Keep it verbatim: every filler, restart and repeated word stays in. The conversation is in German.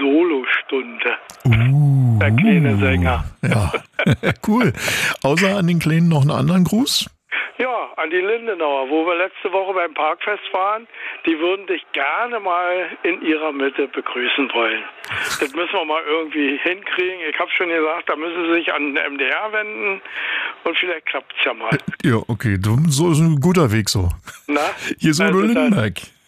Solostunde. Uh, Der kleine Sänger. Ja, cool. Außer an den Kleinen noch einen anderen Gruß? Ja, an die Lindenauer, wo wir letzte Woche beim Parkfest waren. Die würden dich gerne mal in ihrer Mitte begrüßen wollen. Das müssen wir mal irgendwie hinkriegen. Ich habe schon gesagt, da müssen sie sich an den M D R wenden und vielleicht klappt es ja mal. Ja, okay, so ist ein guter Weg so. Na? Hier ist Udo Also dann- Lindenberg.